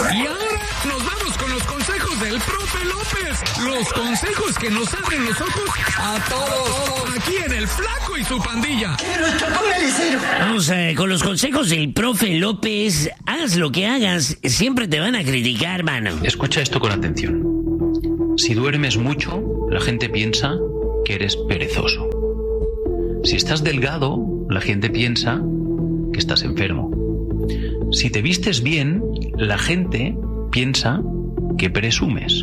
Y ahora nos vamos con los consejos del profe López. Los consejos que nos abren los ojos a todos. Aquí en El Flaco y su pandilla. Vamos con los consejos del profe López. Hagas lo que hagas, siempre te van a criticar, mano. Escucha esto con atención. Si duermes mucho, la gente piensa que eres perezoso. Si estás delgado, la gente piensa que estás enfermo. Si te vistes bien, la gente piensa que presumes.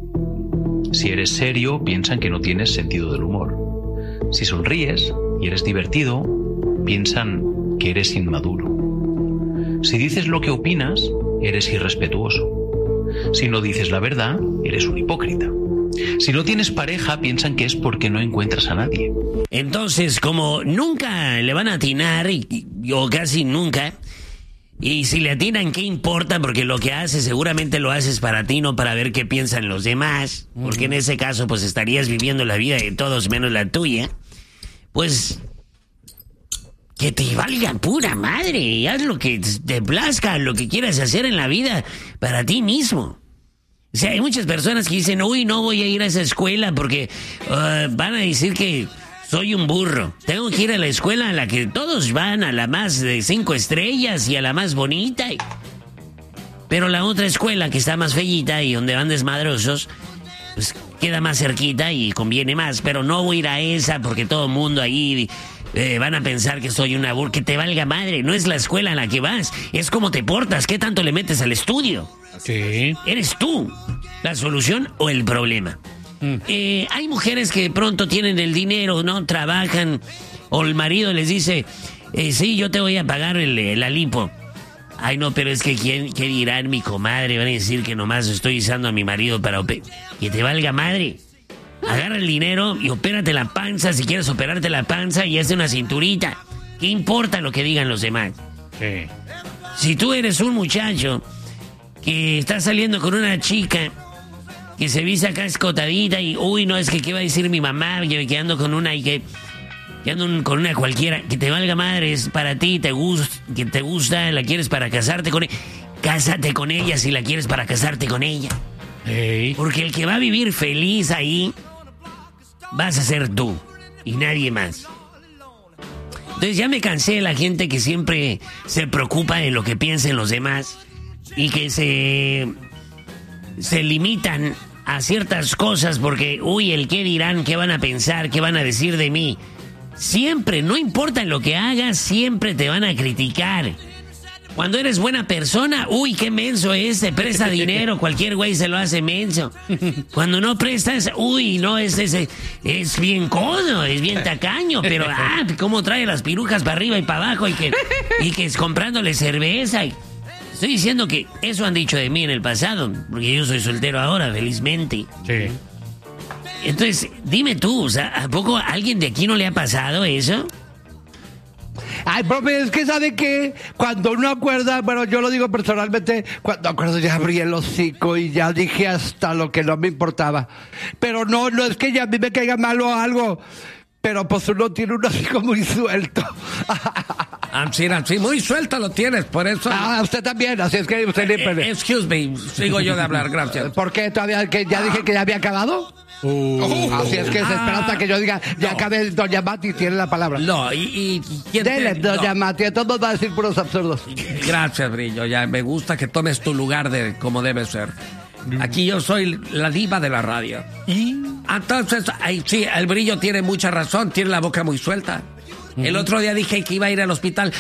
Si eres serio, piensan que no tienes sentido del humor. Si sonríes y eres divertido, piensan que eres inmaduro. Si dices lo que opinas, eres irrespetuoso. Si no dices la verdad, eres un hipócrita. Si no tienes pareja, piensan que es porque no encuentras a nadie. Entonces, como nunca le van a atinar, o casi nunca, y si le atinan, ¿qué importa? Porque lo que haces seguramente lo haces para ti, no para ver qué piensan los demás. Porque en ese caso, pues estarías viviendo la vida de todos menos la tuya. Pues que te valga pura madre y haz lo que te plazca, lo que quieras hacer en la vida para ti mismo. O sea, hay muchas personas que dicen, uy, no voy a ir a esa escuela porque van a decir que soy un burro. Tengo que ir a la escuela a la que todos van, a la más de 5 estrellas y a la más bonita. Pero la otra escuela que está más feíta y donde van desmadrosos, pues queda más cerquita y conviene más. Pero no voy a ir a esa porque todo el mundo ahí van a pensar que soy una burra. Que te valga madre, no es la escuela a la que vas, es cómo te portas, qué tanto le metes al estudio. Sí. ¿Eres tú la solución o el problema? Hay mujeres que de pronto tienen el dinero, ¿no? Trabajan, o el marido les dice, sí, yo te voy a pagar la lipo. Ay, no, pero es que ¿qué dirán mi comadre? Van a decir que nomás estoy usando a mi marido para que te valga madre. Agarra el dinero y opérate la panza, si quieres operarte la panza, y hace una cinturita. ¿Qué importa lo que digan los demás? Sí. Si tú eres un muchacho que está saliendo con una chica que se viste acá escotadita y, uy, no, es que qué va a decir mi mamá, que ando con una y que ando con una cualquiera, que te valga madre, es para ti, que te gusta, la quieres para casarte con ella, cásate con ella si la quieres para casarte con ella. Hey. Porque el que va a vivir feliz ahí vas a ser tú y nadie más. Entonces ya me cansé de la gente que siempre se preocupa de lo que piensen los demás y que se limitan a ciertas cosas porque, uy, el qué dirán, qué van a pensar, qué van a decir de mí. Siempre, no importa lo que hagas, siempre te van a criticar. Cuando eres buena persona, uy, qué menso es, te presta dinero, cualquier güey se lo hace menso. Cuando no prestas, uy, no, es bien codo, es bien tacaño, pero, cómo trae las pirujas para arriba y para abajo y que es comprándole cerveza. Estoy diciendo que eso han dicho de mí en el pasado, porque yo soy soltero ahora, felizmente. Sí. Entonces, dime tú, o sea, ¿a poco a alguien de aquí no le ha pasado eso? Ay, profe, es que ¿sabe qué? Cuando uno acuerda, bueno, yo lo digo personalmente, cuando acuerdo ya abrí el hocico y ya dije hasta lo que no me importaba. Pero no es que ya a mí me caiga mal o algo, pero pues uno tiene un hocico muy suelto. Sí, muy suelto lo tienes, por eso. Usted también, así es que usted excuse me, sigo yo de hablar, gracias. ¿Por qué todavía que ya dije que ya había acabado? Así es que se espera hasta que yo diga, ya acabe doña Mati, tiene la palabra. No, y ¿quién dele, doña Mati, todos va a decir puros absurdos. Gracias, Brillo, ya me gusta que tomes tu lugar de como debe ser. Aquí yo soy la diva de la radio. ¿Y? Entonces, sí, el Brillo tiene mucha razón, tiene la boca muy suelta. El otro día dije que iba a ir al hospital.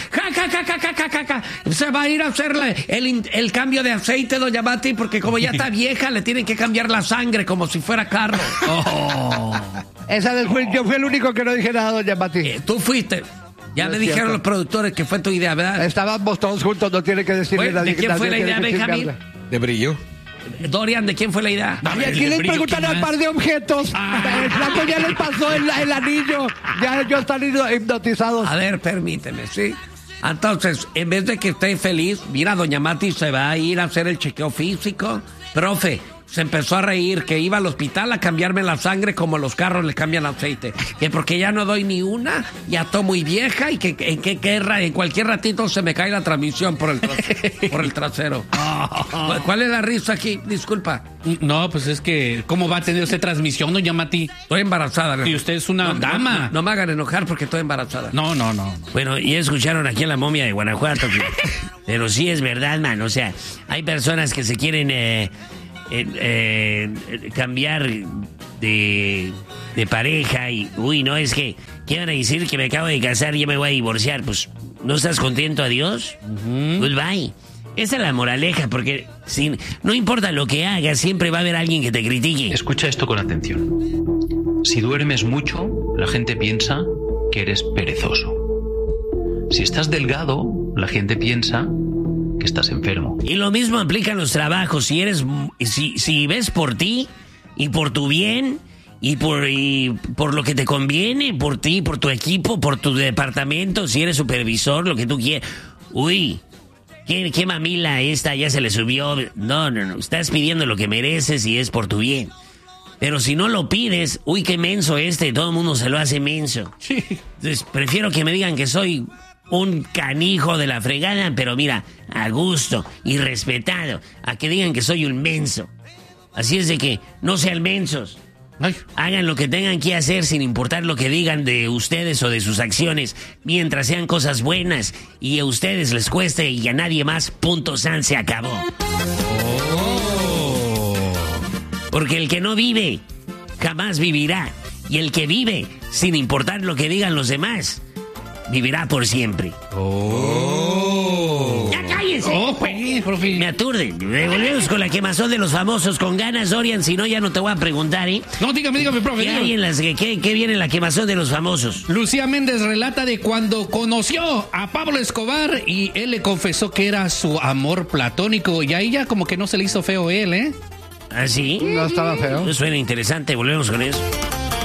Se va a ir a hacerle el cambio de aceite, doña Mati, porque como ya está vieja, le tienen que cambiar la sangre como si fuera carro. Esa vez yo fui el único que no dije nada, doña Mati. Tú fuiste. Ya me dijeron los productores que fue tu idea, ¿verdad? Estábamos todos juntos, no tiene que decirle nadie. ¿De quién fue la idea, Benjamín? De Brillo. Dorian, ¿de quién fue la idea? Y aquí les preguntan al par de objetos. El Flaco ya les pasó el anillo. Ya ellos están hipnotizados. A ver, permíteme, ¿sí? Entonces, en vez de que esté feliz, mira, doña Mati se va a ir a hacer el chequeo físico. Profe, se empezó a reír que iba al hospital a cambiarme la sangre como los carros le cambian aceite. Que porque ya no doy ni una, ya estoy muy vieja y que en cualquier ratito se me cae la transmisión por el trasero. ¿Cuál es la risa aquí? Disculpa. No, pues es que, ¿cómo va a tener usted transmisión, doña Mati? Estoy embarazada. Y usted es una dama. No me hagan enojar porque estoy embarazada. No. Bueno, y escucharon aquí en La Momia de Guanajuato. Pero sí es verdad, man. O sea, hay personas que se quieren cambiar de pareja y, uy, no, es que, ¿qué van a decir? Que me acabo de casar y ya me voy a divorciar. Pues, ¿no estás contento? Adiós. Goodbye. Esa es la moraleja, porque no importa lo que hagas, siempre va a haber alguien que te critique. Escucha esto con atención. Si duermes mucho, la gente piensa que eres perezoso. Si estás delgado, la gente piensa que estás enfermo. Y lo mismo aplica en los trabajos. Si ves por ti y por tu bien y por lo que te conviene, por ti, por tu equipo, por tu departamento, si eres supervisor, lo que tú quieras. Uy, ¿qué mamila esta ya se le subió? No. Estás pidiendo lo que mereces y es por tu bien. Pero si no lo pides, uy, qué menso todo el mundo se lo hace menso. Sí. Entonces, prefiero que me digan que soy un canijo de la fregada, pero mira, a gusto y respetado, a que digan que soy un menso. Así es de que no sean mensos. Ay. Hagan lo que tengan que hacer sin importar lo que digan de ustedes o de sus acciones, mientras sean cosas buenas y a ustedes les cueste y a nadie más, punto, san, se acabó. Porque el que no vive, jamás vivirá. Y el que vive, sin importar lo que digan los demás, vivirá por siempre. ¡Ya cállense! Profe. Me aturden. Volvemos con la quemazón de los famosos con ganas, Dorian. Si no, ya no te voy a preguntar, ¿eh? No, dígame, profe. ¿Qué viene en la quemazón de los famosos? Lucía Méndez relata de cuando conoció a Pablo Escobar y él le confesó que era su amor platónico. Y a ella como que no se le hizo feo él, ¿eh? ¿Ah, sí? No estaba feo. Suena interesante. Volvemos con eso.